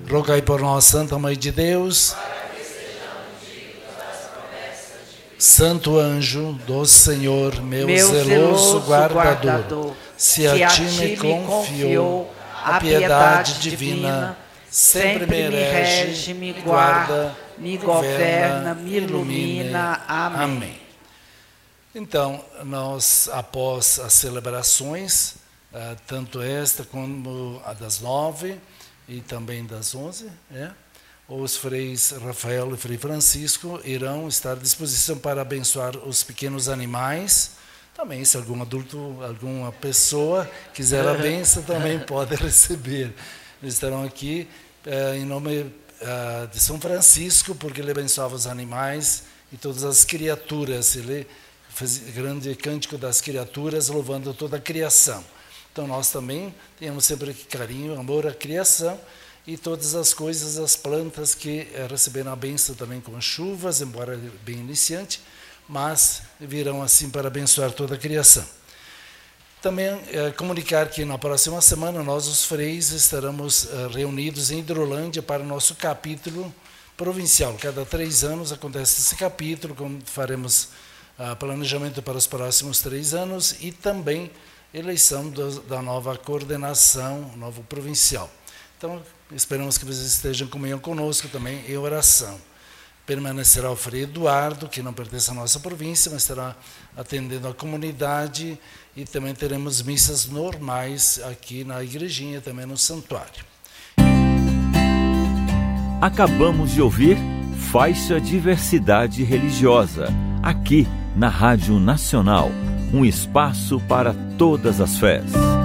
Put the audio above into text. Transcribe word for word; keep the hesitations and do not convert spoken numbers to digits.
Rogai por nós, Santa Mãe de Deus. Santo anjo do Senhor, meu, meu zeloso, zeloso guardador, guardador, se a ti me confiou a piedade divina, sempre me rege, me guarda, me governa, me ilumina. Amém. Amém. Então, nós, após as celebrações, tanto esta como a das nove e também das onze, é? Os freis Rafael e Frei Francisco irão estar à disposição para abençoar os pequenos animais. Também, se algum adulto, alguma pessoa quiser a bênção, também pode receber. Eles estarão aqui eh, em nome eh, de São Francisco, porque ele abençoava os animais e todas as criaturas. Ele fez grande cântico das criaturas, louvando toda a criação. Então, nós também temos sempre carinho, amor à criação, e todas as coisas, as plantas que eh, receberam a bênção também com as chuvas, embora bem iniciante, mas virão assim para abençoar toda a criação. Também eh, comunicar que na próxima semana nós, os freis, estaremos eh, reunidos em Hidrolândia para o nosso capítulo provincial. Cada três anos acontece esse capítulo, como faremos ah, planejamento para os próximos três anos e também eleição do, da nova coordenação, novo provincial. Então, esperamos que vocês estejam em comunhão conosco também em oração. Permanecerá o Frei Eduardo, que não pertence à nossa província, mas estará atendendo a comunidade, e também teremos missas normais aqui na igrejinha, também no santuário. Acabamos de ouvir Faixa Diversidade Religiosa, aqui na Rádio Nacional, um espaço para todas as fés.